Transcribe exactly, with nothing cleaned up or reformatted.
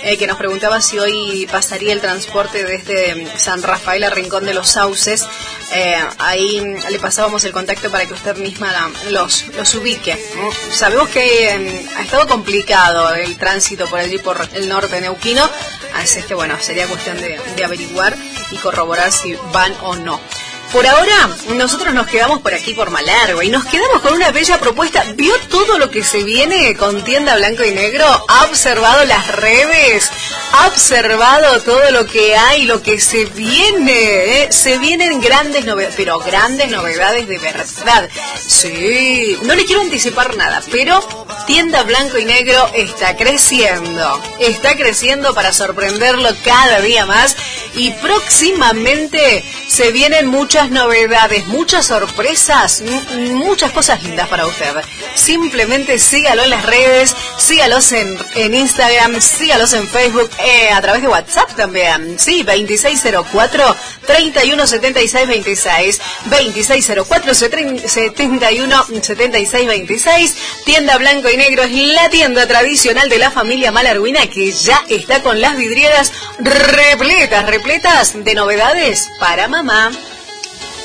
eh, que nos preguntaba si hoy pasaría el transporte desde San Rafael a Rincón de los Sauces. Eh, ahí le pasábamos el contacto para que usted misma la, los, los ubique. ¿no? Sabemos que eh, ha estado complicado el tránsito por allí, por el norte neuquino, así es que bueno, sería cuestión de, de averiguar y corroborar si van o no. Por ahora, nosotros nos quedamos por aquí por Malargüe y nos quedamos con una bella propuesta. ¿Vio todo lo que se viene con Tienda Blanco y Negro? ¿Ha observado las redes? ¿Ha observado todo lo que hay, lo que se viene? ¿eh? Se vienen grandes novedades, pero grandes novedades de verdad. Sí, no le quiero anticipar nada, pero Tienda Blanco y Negro está creciendo. Está creciendo para sorprenderlo cada día más y próximamente se vienen muchas novedades, muchas sorpresas, m- muchas cosas lindas para usted. Simplemente sígalo en las redes, sígalos en, en Instagram, sígalos en Facebook, eh, a través de WhatsApp también. Sí, veintiséis cero cuatro, treinta y uno setenta y seis veintiséis, veintiséis cero cuatro, setenta y uno setenta y seis veintiséis. Tienda Blanco y Negro es la tienda tradicional de la familia malarguina que ya está con las vidrieras repletas, repletas de novedades para mamá.